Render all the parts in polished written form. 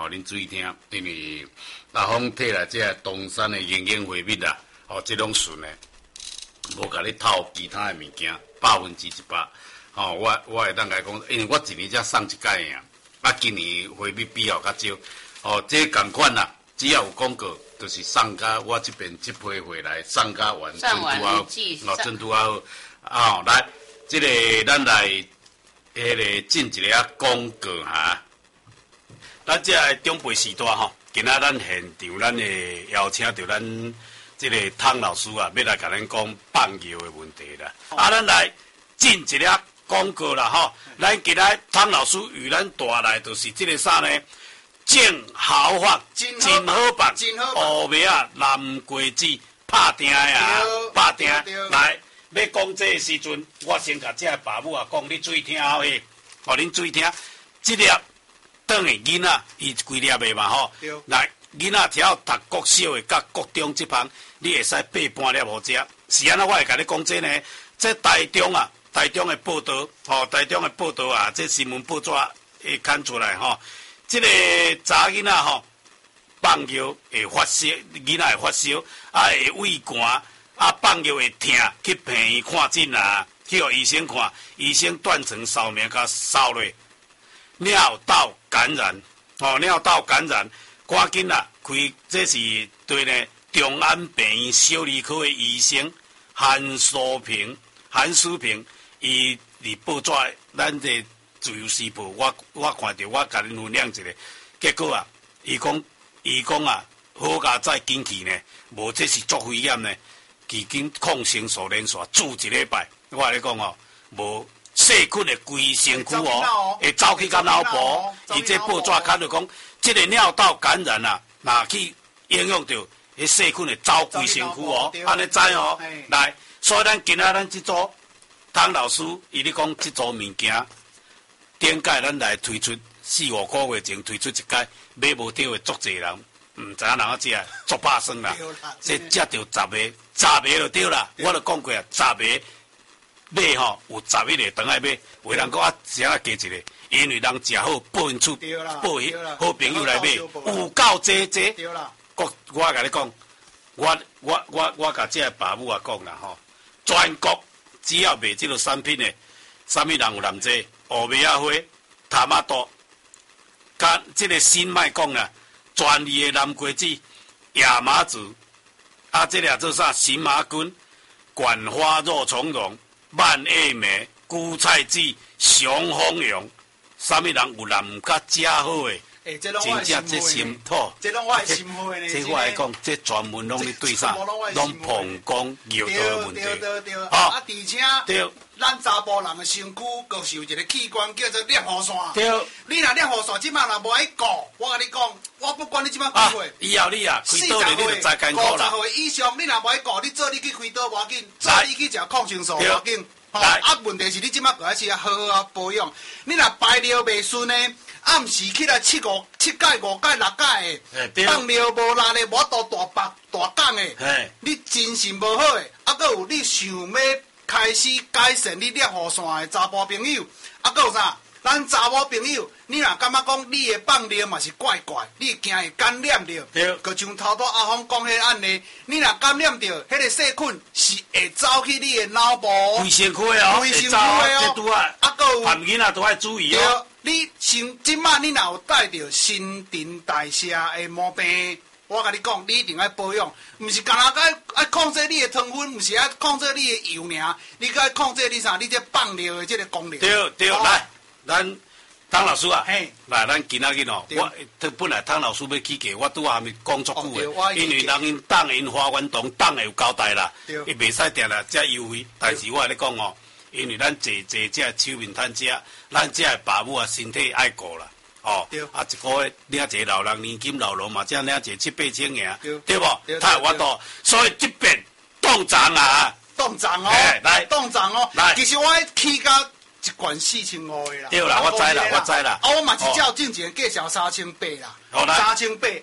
互恁注意听，因为大风摕来这东山的营养回蜜啦，这种笋呢，无甲你套其他的物件，100%。我会当甲讲，因为我一年才送一届尔，今年回蜜比较较少，这同款啦，只要有广告，就是送甲我这边这批回来，送甲完真拄好，真拄好，来，这个咱来，进一个广告哈。咱这中培时代今仔咱现场咱会邀请到咱这个汤老师要来甲咱讲放药的问题啦。咱来进一个广告啦咱今仔汤老师与咱带来就是这个啥呢？正豪放，真好办，乌梅南瓜子拍定呀，拍定来。要讲这个时阵，我先甲这爸母讲，你注意听诶，恁注意听，这粒。当的囡仔，伊规粒的嘛来囡仔挑读国小的甲国中这旁，你会使备半粒互食。是安怎我会甲你讲这呢？这台中的报道，台中的报道啊，这新闻报纸会刊出来这个查囡仔放药会发烧，囡仔会发烧，会胃寒，放药会痛，去病院看诊啦，去互医生看，医生断层扫描甲扫落。尿道感染，尿道感染，赶紧啦！开，这是对呢，中安病院小儿科的医生韩淑平，伊伫报纸，咱这自由时报，我看到，我甲恁分享一个，结果啊，伊讲啊，好佳再紧去呢，无这是足危险呢，已经抗生素连续住一礼拜，我甲你讲无。细菌的规身躯会走去到脑部，伊这报纸刊就讲，这个尿道感染啊，若去影响到迄细菌会走规身躯安尼知来，所以咱今仔咱这组汤老师，伊咧讲这组物件，顶届咱来推出4-5个月前推出一届，买无到的足侪人，毋知影人啊食，足百算啦，这食着10个就对啦，我就讲过啊，10个。买有11个当爱买，有人讲食加一个，因为人食好，报因厝，报好朋友来买，有够济。我甲你讲，我甲这爸母讲啦全国只要卖这个产品的，啥物人有人济，乌梅花、塔马多，甲这个新麦讲啦，专利的南瓜子、亚麻籽，这俩做啥？荨麻菌、管花肉苁蓉。万叶梅、韭菜籽、雄蜂蛹，啥物人有人甲食好的？真正这心土， 这拢我心灰呢。 这我来讲，这专门拢咧对啥？拢膀胱尿道的问题。 对。而且， 对， 咱查甫人的身躯，就是有一个器官叫做尿壶腺。 对。 你若尿壶腺即摆若无爱顾，我甲你讲，我不管你即摆几岁。 以后你开刀咧，你就知艰苦啦。 50岁以上，你若无爱顾，你做你去开刀无要紧，做你去食抗生素无要紧。问题是你即摆个是好好保养。你若排尿袂顺呢，暗时起来7届、5届、6届的，放尿无力的，无肚大白大缸的，你精神无好的，搁有你想要开始改善你尿壶腺的查甫朋友，搁有啥？咱查某朋友，你若感觉讲你的放尿嘛是怪怪，你惊会感染着，就像头拄阿峰讲迄案例，你若感染着，迄个细菌是会走去你的脑部， 规身躯的规身躯的哦， 搁有phạm囡仔都爱注意哦。 你即摆你若有带着新陈代谢的毛病，我甲你讲，你一定要保养，毋是干那爱控制你的糖分，毋是爱控制你的油尔，你爱控制你啥？你这放尿的这个功能。 对，来。咱汤老师啊，来，咱今仔日我本来汤老师要起价，我拄还没讲足久的，因为人因党因花园堂党有交代啦，伊袂使定啦遮优惠，但是我跟你讲因为咱坐这手面摊遮，咱这的爸母啊身体爱顾啦，一个月领一个老人年金老人嘛，这领一个7-8千尔，对不？太我多，所以这边冻涨啊， 冻涨来冻涨来，其实我起价。一罐4500的啦， 对啦，我知啦。 我嘛是照正钱介绍3800啦，3800。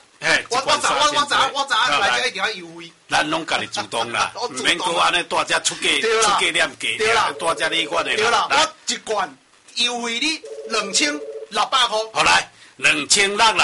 我知，来这一定要优惠。 咱拢家己主动啦，唔免搁安尼大家出价念价，大家你款的啦。 对啦，我一罐优惠你2600块。 好来，2600啦。